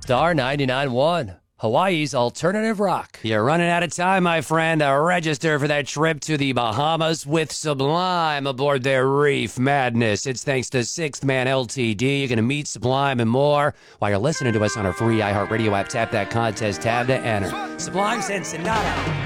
Star 99.1, Hawaii's alternative rock. You're running out of time, my friend. Register for that trip to the Bahamas with Sublime aboard their Reef Madness. It's thanks to Sixth Man LTD. You're going to meet Sublime and more while you're listening to us on our free iHeartRadio app. Tap that contest tab to enter. Sublime Cincinnati.